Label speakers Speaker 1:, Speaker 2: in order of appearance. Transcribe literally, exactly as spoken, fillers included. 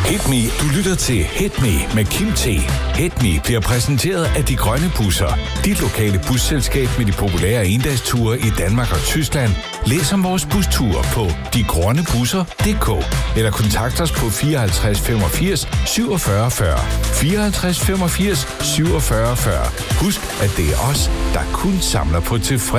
Speaker 1: Hit Me, du lytter til Hit Me med Kim T. Hit Me bliver præsenteret af De Grønne Busser. Dit lokale busselskab med de populære endagsture i Danmark og Tyskland. Læs om vores busture på de grønne busser punktum d k eller kontakt os på fireoghalvtreds femogfirs syvogfyrre fyrre. fireoghalvtreds femogfirs syvogfyrre fyrre. Husk, at det er os, der kun samler på tilfreds.